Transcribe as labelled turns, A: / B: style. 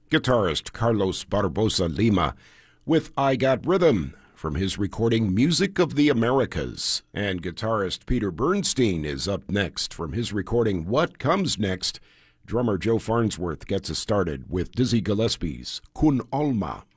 A: Guitarist Carlos Barbosa Lima with I Got Rhythm from his recording Music of the Americas. And guitarist Peter Bernstein is up next from his recording What Comes Next. Drummer Joe Farnsworth gets us started with Dizzy Gillespie's Kun Alma.